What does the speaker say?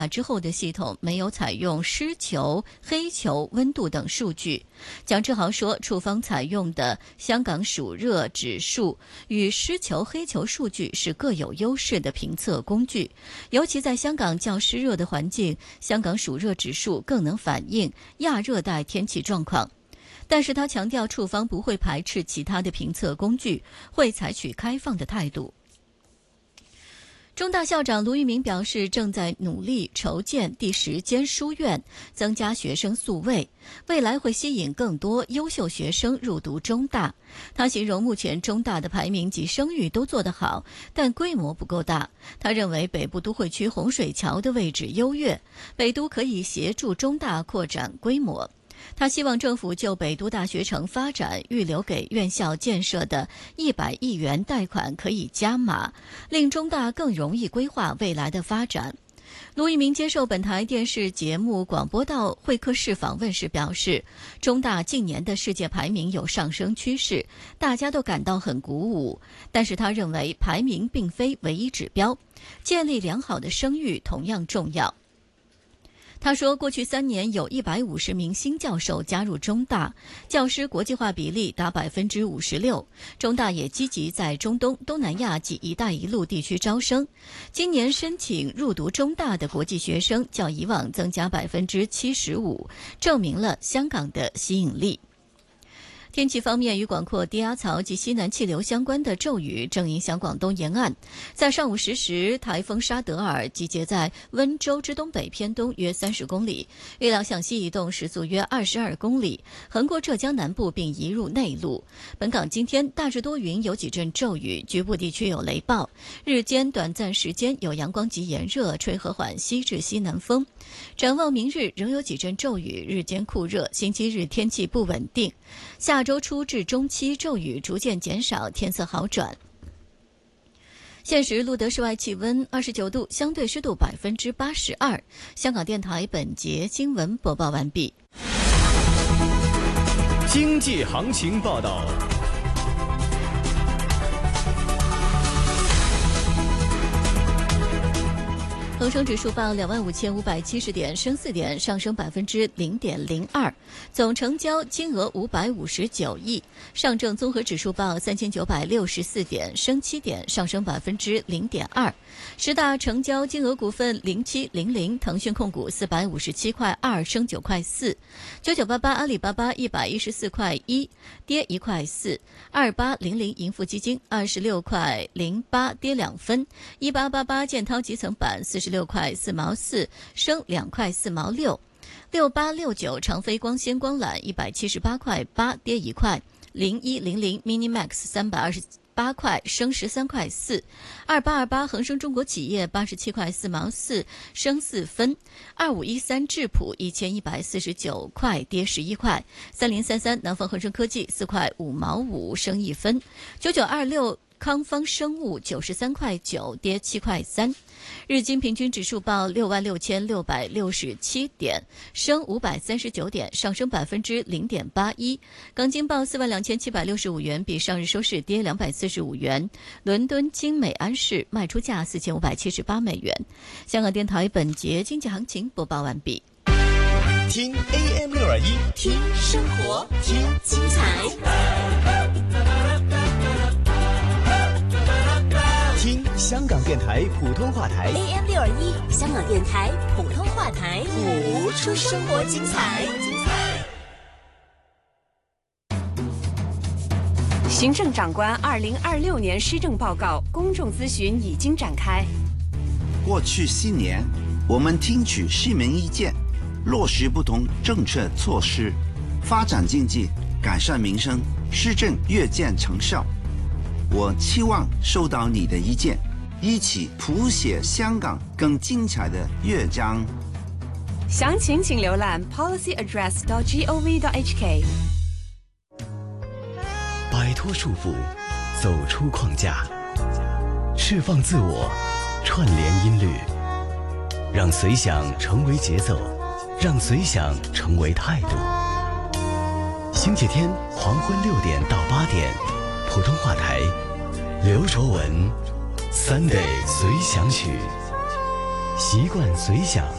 之后的系统没有采用湿球、黑球温度等数据。蒋志豪说，处方采用的香港暑热指数与湿球、黑球数据是各有优势的评测工具，尤其在香港较湿热的环境，香港暑热指数更能反映亚热带天气状况。但是他强调，处方不会排斥其他的评测工具，会采取开放的态度。中大校长卢玉明表示，正在努力筹建第10间书院，增加学生宿位，未来会吸引更多优秀学生入读中大。他形容目前中大的排名及声誉都做得好，但规模不够大。他认为北部都会区洪水桥的位置优越，北都可以协助中大扩展规模。他希望政府就北都大学城发展预留给院校建设的100亿元贷款可以加码，令中大更容易规划未来的发展。卢玉明接受本台电视节目广播道会客室访问时表示，中大近年的世界排名有上升趋势，大家都感到很鼓舞。但是他认为排名并非唯一指标，建立良好的声誉同样重要。他说，过去3年有150名新教授加入中大，教师国际化比例达56%。中大也积极在中东、东南亚及一带一路地区招生。今年申请入读中大的国际学生较以往增加75%，证明了香港的吸引力。天气方面，与广阔低压槽及西南气流相关的骤雨正影响广东沿岸。在上午10时，台风沙德尔集结在温州之东北偏东约30公里，预料向西移动，时速约22公里，横过浙江南部并移入内陆。本港今天大致多云，有几阵骤雨，局部地区有雷暴。日间短暂时间有阳光及炎热，吹和缓西至西南风。展望明日仍有几阵骤雨，日间酷热，星期日天气不稳定。下周初至中期骤雨逐渐减少，天色好转。现时录得室外气温29度，相对湿度82%。香港电台本节新闻播报完毕。 经济行情报道。 恒生指数报25570点，升4点，上升0.02%，总成交金额559亿。上证综合指数报3964点，升7点，上升0.2%。十大成交金额股份0700，腾讯控股457块2，升9块4；9988阿里巴巴114块1，跌1块4；2800盈富基金26块08，跌2分；1888建滔集层板46块4毛4，升2块4毛6；6869长飞光纤光缆178块8，跌1块；0100 Minimax 328块，升13块4；2828恒生中国企业87块4毛4，升4分；2513智普1149块，跌11块；3033南方恒生科技4块5毛5，升1分；9926康方生物93块9，跌7块3。日经平均指数报66667点，升539点，上升0.81%。港金报42765元，比上日收市跌245元。伦敦金美安市卖出价4578美元。香港电台本节经济行情播报完毕。 听 AM621，听生活，听精彩。听香港电台普通话台 AM621，香港电台普通话台， 谱出生活精彩。 行政长官2026年施政报告公众咨询已经展开。 过去7年，我们听取市民意见，落实不同政策措施，发展经济，改善民生，施政越见成效。我期望收到你的意见，一起谱写香港更精彩的乐章。 详情请浏览 policyaddress.gov.hk。 摆脱束缚，走出框架，释放自我，串联音律，让随想成为节奏，让随想成为态度。星期天黄昏6点到8点，普通话台，刘卓文 Sunday 随想曲， 习惯随想。